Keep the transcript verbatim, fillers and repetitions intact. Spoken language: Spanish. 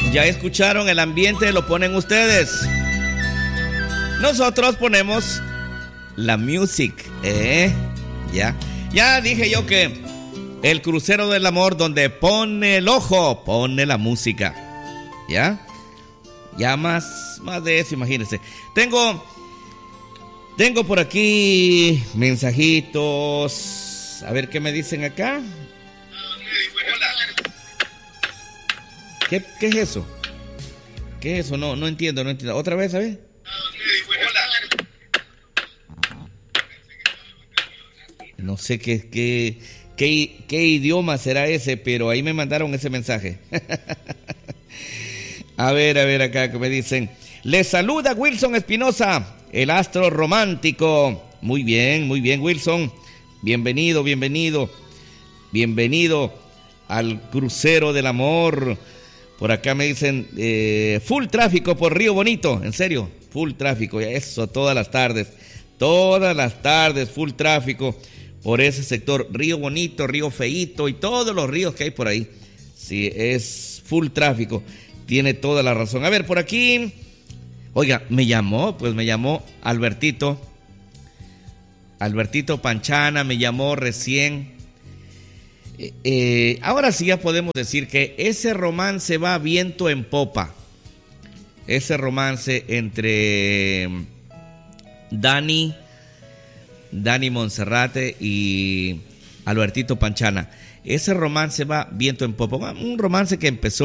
Ya escucharon, el ambiente lo ponen ustedes. Nosotros ponemos la music, ¿eh? Ya, ya dije yo que el crucero del amor, donde pone el ojo, pone la música. ¿Ya? Ya más, más de eso, imagínense. Tengo, tengo por aquí mensajitos. A ver qué me dicen acá. ¿Qué, qué es eso? ¿Qué es eso? No, no entiendo, no entiendo. ¿Otra vez, a ver? No sé qué, qué, qué, qué idioma será ese, pero ahí me mandaron ese mensaje. A ver, a ver acá que me dicen. Les saluda Wilson Espinosa, el astro romántico. Muy bien, muy bien, Wilson. Bienvenido, bienvenido. Bienvenido al crucero del amor. Por acá me dicen, eh, full tráfico por Río Bonito. En serio, full tráfico. Eso, todas las tardes. Todas las tardes, full tráfico por ese sector. Río Bonito, Río Feíto y todos los ríos que hay por ahí. Sí, es full tráfico. Tiene toda la razón. A ver, por aquí. Oiga, me llamó, pues me llamó Albertito. Albertito Panchana me llamó recién. Eh, eh, ahora sí ya podemos decir que ese romance va viento en popa. Ese romance entre Dani, Dani Monserrate y Albertito Panchana. Ese romance va viento en popa. Un romance que empezó